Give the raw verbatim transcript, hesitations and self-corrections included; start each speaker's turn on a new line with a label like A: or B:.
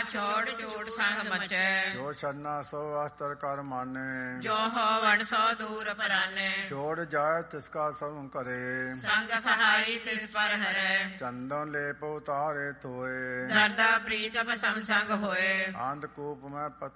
A: ਛੋੜ ਝੂਠ ਸੰਗ ਮਚੈ।
B: ਜੋ ਛੰਨਾ ਸੋ ਅਸਤਰ ਕਰ ਮਾਨੇ,
A: ਜੋ ਹੋਵਣ ਸੋ ਦੂਰ ਪਰਾਨੇ।
B: ਛੋੜ ਜਾਏ ਤਿਸਕਾ ਸਭ ਕਰੇ,
A: ਸੰਗ ਸਹਾਈ ਤਿਸ ਪਰ ਹਰੈ।
B: ਚੰਦਨ ਲੇਪ ਉਤਾਰੇ ਤੋਏ,
A: ਦਰਦਾ ਪ੍ਰੀਤਮ ਸਮਸੰਗ ਹੋਏ।
B: ਅੰਧ ਕੂਪ ਮੈਂ ਪਤ